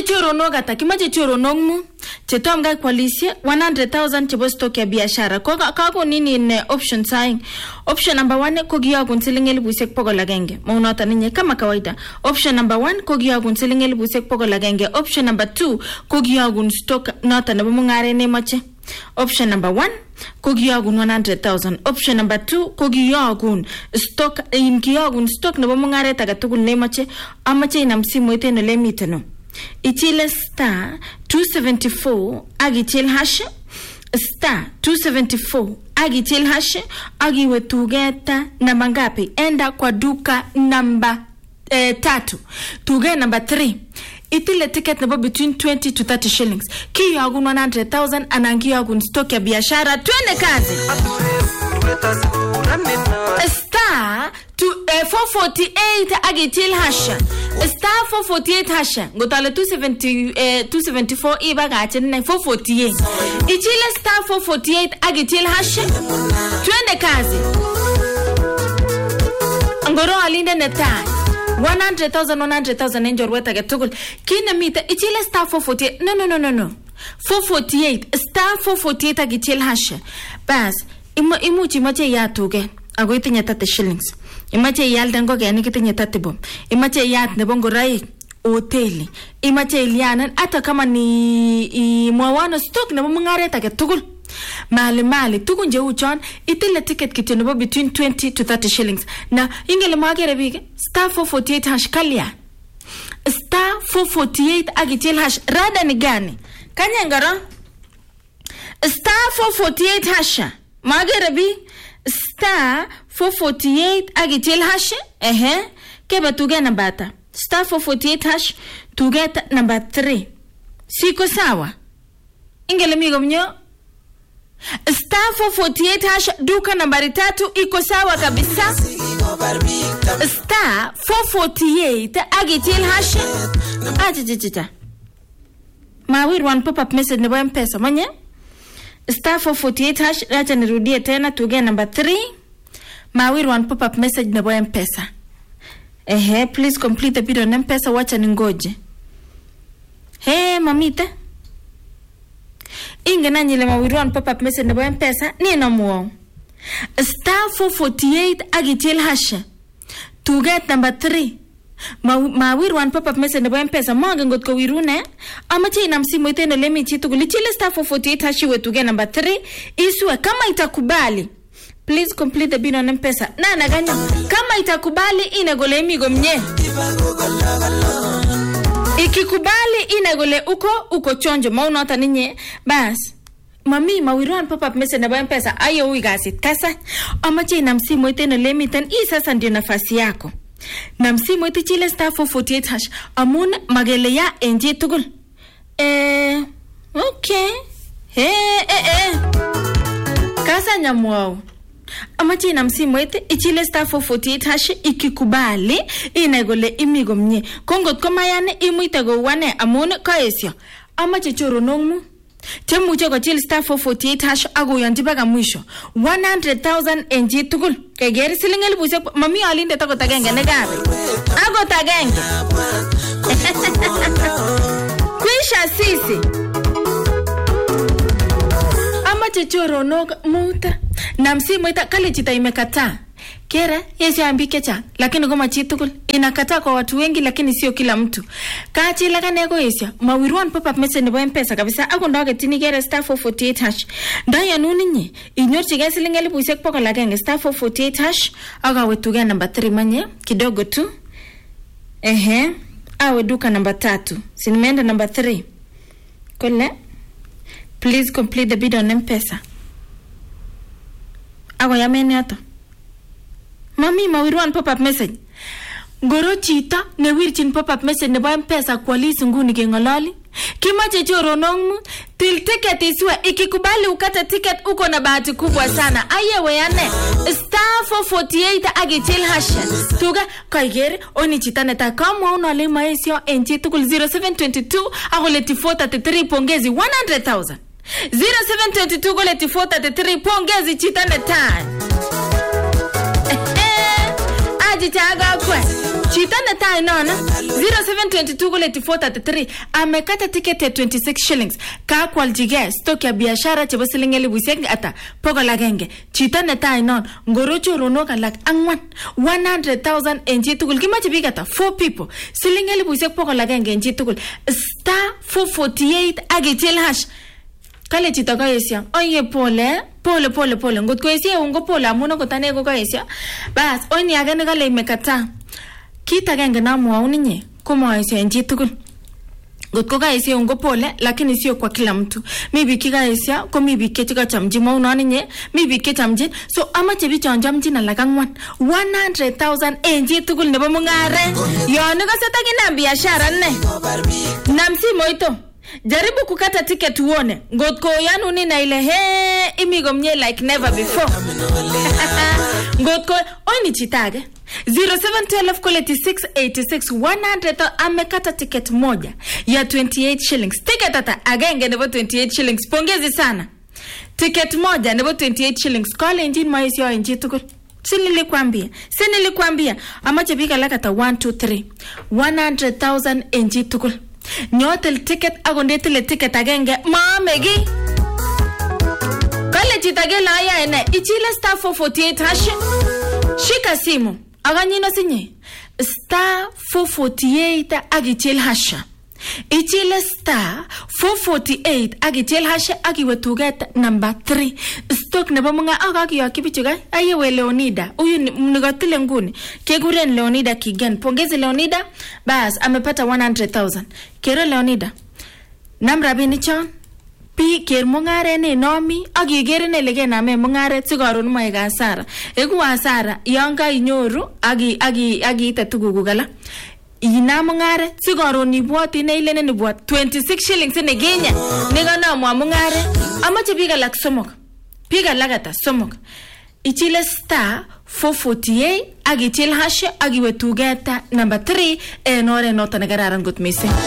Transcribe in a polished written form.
choronok ata kimache choronok mu chetom ga kwalisie 100,000 chebo stock ya biashara kako nini ne option sign. Option number 1 ko giyagun siling 1,100 maunota ninye kama kawaida. Option number 1 ko giyagun siling 1,100. Option number 2 ko giyagun stock nota nebo mungare ne mache. Option number 1 ko giyagun 100,000. Option number 2 ko giyagun stock stock nebo mungare taga tugul ne mache amache inam simoit en ole miteno. Ichile star 274 agichil hash star 274 agichil hash agiwe tugeta namba ngapi? Enda kwa duka namba 3 tuge namba 3 itile ticket nebo between 20 to 30 shillings kiyagun 100,000 anangiyagun stock ya biashara. Twende kazi. Star 448 agichil hasha star 448 hasha ngotale 274 iba gachen 448 ichile star 448 agichil hasha. Twende kazi. Ngoro alinde netai 100,000 enjor weta getugul kine mita ichile star 448 no 448 star 448 agichil hasha bas imuchi mache yatuge ago itinye 30 shillings imache yalde ngogenik itinye 30 bob imache yat nebo ngoraik hoteli imache ilianan hata kama ni mwawano stock nebo mungaret age tugul mali tugun je uchon itile ticket kityo nebo between 20 to 30 shillings na ingele magere big star 448 hash kalia star 448 agitil hash rada ni gani kanya ngara star 448 hasha magere big star 448 agitil hash keba tuge nambata star 448 hash tuge number 3 siko sawa ingele migo mnyo star 448 hash duka nambari 3 iko sawa kabisa. Star 448 agitil hash achichicha mawir one pop up message nebo M-Pesa manye star 448 hash acha nirudie tena tuge number 3 mawir one pop up message nebo M-Pesa. Please complete the bid on M-Pesa wacha ningoje. Mamita ingena nyile mawir one pop up message nebo M-Pesa ni namuo star 448 agitil hash tuge number 3 mawir one pop up message nebo M-Pesa mage ngot ko wirune amache inam simoit en ole mi chitugul ichile star 448 hash we tuge number 3 iswe kama itakubali. Please complete the bid on M-Pesa. Na ganyo kama itakubali inegole migo mnye ikikubali inegole uko chonjo maunota ninye bas mami mawiruan pop up message nebo M-Pesa ayo uigasit kasa amache inam simoit en ole miten sasa ndio nafasi yako nam simoit ichile star 448 hash amun magele ya enje tugul okay kasa nyamwao amache inam simoit ichile star 448 hash ikikubali inegole imigo mnye kongot komayane imuite go wane amun kaesyo amache choronongmu temuche kochil star 448 hash agoyanji baga mwisho 100,000 enji tugul kegeri siling 1,000 mami alinde tako tagenge negabe ago tagenge kwisha sisi amache choronok muta na msimoita kale chita imekataa kera yesi ambike cha lakini goma chitukul inakataa kwa watu wengi lakini sio kila mtu kachi laka nego yesi mawirwan pop up message nebo M-Pesa kabisa ako ndoge tini kera star 448 hash ndaya nuni nye inyorchi gesi lingeli puisek poko lakenge star 448 hash aga wetuge number 3 manye kidogo tu awe duka number 3 sinimeenda number 3 kole please complete the bid on M-Pesa ago yameni ato mami mawirwan pop up message ngoro chita ne wirchin pop up message nebo M-Pesa kwalisi nguni kengololi kimache choronongmu til ticket iswe ikikubali ukata ticket uko na bahati kubwa sana ayewe yane star 448 agichil hash tuga kaigere oni chita neta kama unale maesio enji tukul 0722 agoleti 433 pongezi 100,000 0722 goleti 433 pongezi chita neta ajichaga kwe Chita netai nono 0722 kule 8433 amekata ticket ya 26 shillings ka kwaljige stock ya biashara chebo siling 1000 ata pokol agenge. Chita netai nono ngorocho ronok alak angwan 100,000 en chitugul kimache biik ata 4 people siling 1000 pokol agenge en chitugul star 448 agichil hash. Kale chito kaesya oye pole ngotko esye ungo pole amuno kotane ko kaesya bas oni age ne kale imekataa kit agenge namwaun inye komaesya en chitugul. Ngotko kaesya ungo pole lakini sio kwa kila mtu. Mi biik kaesya ko mi biik che kachamji maunon inye mi biik che chamjin so amache biik chonjamjin alak angwan 100,000 en chitugul nebo mungare yon ikaseta kinam biashara ne nam simoito jaribu kukata ticket uone ngotko yanuni na ile imi komnye like never before. Ngotko oni chitage 0712 quality 686 100 amekata ticket moja ya 28 shillings. Ticket ata agenge nebo 28 shillings. Pongezi sana. Ticket moja nebo 28 shillings. Kale engine maisio enji tukul. Sinilikwambia amache bika lakata 1 2 3 100,000 enji tukul. Nyotel ticket agondetile ticket agenge maamegi. Kale chitage la ya ene ichile star 448 hash. Shika simu aganyino sinye star 448 agichil hasha. Ichile star 448 agichil hasha agiwe tuget number 3 stock nebo munga agagiyo kibichuga ayewe Leonida uyu mnigotile nguni keguren Leonida Kigen. Pongezi Leonida bas amepata 100,000 kero Leonida namrabini chon pi ker mungare ne nomi agigere ne lege name mungare sigaron moe gasara egu asara yanga inyoru agi itatugugala ina mungare sigaron ibwati ne ile ne ibwat 26 shillings ne Kenya ne gana mwa mungare amache biga lak somok biga lagata somok ichile star 448 agichil hash agiwe tugeta number 3 enore nota ne gararan gut missing.